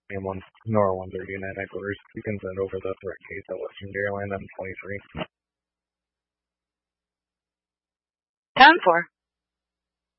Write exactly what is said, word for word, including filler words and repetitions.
and one Nora one thirty United headquarters. You can send over the threat case at Western Airline M twenty-three. ten four.